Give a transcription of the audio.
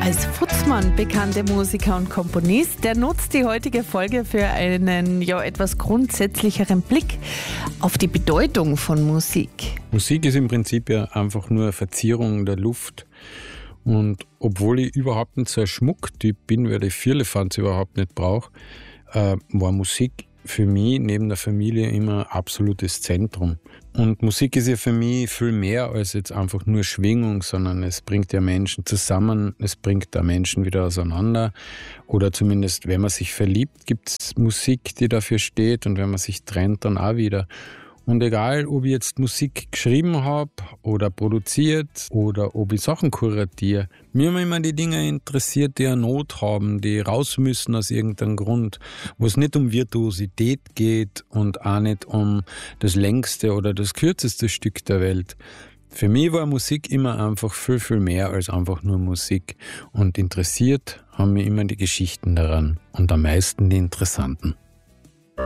Als Futzmann bekannter Musiker und Komponist, der nutzt die heutige Folge für einen etwas grundsätzlicheren Blick auf die Bedeutung von Musik. Musik ist im Prinzip ja einfach nur eine Verzierung der Luft. Und obwohl ich überhaupt nicht so ein Schmucktyp bin, weil ich Firlefanz überhaupt nicht brauche, war Musik für mich neben der Familie immer ein absolutes Zentrum. Und Musik ist ja für mich viel mehr als jetzt einfach nur Schwingung, sondern es bringt ja Menschen zusammen, es bringt da Menschen wieder auseinander. Oder zumindest, wenn man sich verliebt, gibt es Musik, die dafür steht, und wenn man sich trennt, dann auch wieder. Und egal, ob ich jetzt Musik geschrieben habe oder produziert oder ob ich Sachen kuratiere, mir haben immer die Dinge interessiert, die eine Not haben, die raus müssen aus irgendeinem Grund, wo es nicht um Virtuosität geht und auch nicht um das längste oder das kürzeste Stück der Welt. Für mich war Musik immer einfach viel, viel mehr als einfach nur Musik. Und interessiert haben mich immer die Geschichten daran und am meisten die interessanten.